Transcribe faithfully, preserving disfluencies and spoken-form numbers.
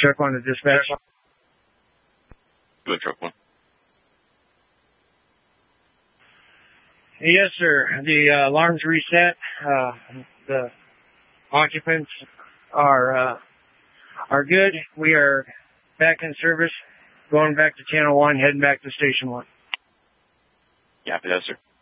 Truck one to dispatch. Good, truck one. Yes, sir. The uh, alarm's reset. Uh, the occupants are uh, are good. We are back in service, going back to channel one, heading back to station one. Yeah, that, sir.